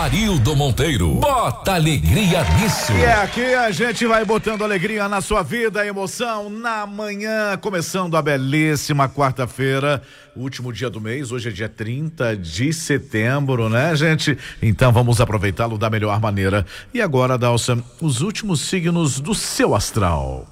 Amarildo Monteiro. Bota alegria nisso. E aqui a gente vai botando alegria na sua vida, emoção na manhã, começando a belíssima quarta-feira, último dia do mês. Hoje é dia 30 de setembro, né, gente? Então vamos aproveitá-lo da melhor maneira. E agora, Dalsa, os últimos signos do seu astral.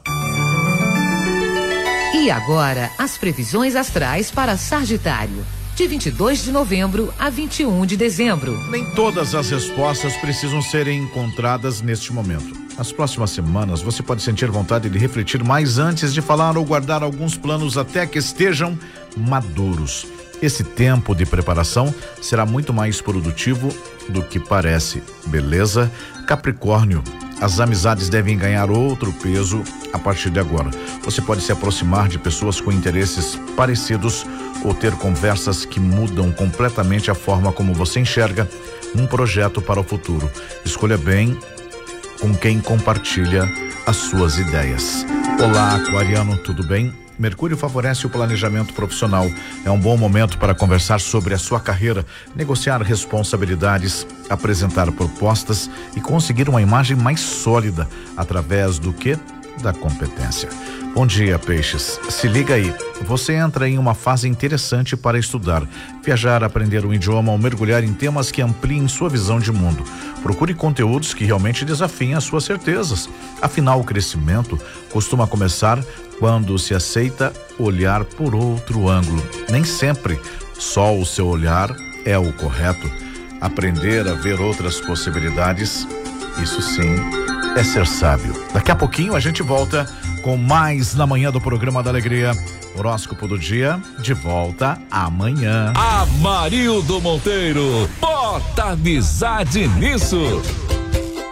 E agora, as previsões astrais para Sagitário, de 22 de novembro a 21 de dezembro. Nem todas as respostas precisam serem encontradas neste momento. Nas próximas semanas, você pode sentir vontade de refletir mais antes de falar ou guardar alguns planos até que estejam maduros. Esse tempo de preparação será muito mais produtivo do que parece, beleza? Capricórnio, as amizades devem ganhar outro peso a partir de agora. Você pode se aproximar de pessoas com interesses parecidos ou ter conversas que mudam completamente a forma como você enxerga um projeto para o futuro. Escolha bem com quem compartilha as suas ideias. Olá, aquariano, tudo bem? Mercúrio favorece o planejamento profissional. É um bom momento para conversar sobre a sua carreira, negociar responsabilidades, apresentar propostas e conseguir uma imagem mais sólida através do quê? Da competência. Bom dia, peixes. Se liga aí. Você entra em uma fase interessante para estudar, viajar, aprender um idioma ou mergulhar em temas que ampliem sua visão de mundo. Procure conteúdos que realmente desafiem as suas certezas. Afinal, o crescimento costuma começar quando se aceita olhar por outro ângulo. Nem sempre só o seu olhar é o correto. Aprender a ver outras possibilidades, isso sim é ser sábio. Daqui a pouquinho a gente volta com mais na manhã do programa da Alegria. Horóscopo do dia, de volta amanhã. Amarildo Monteiro, bota amizade nisso.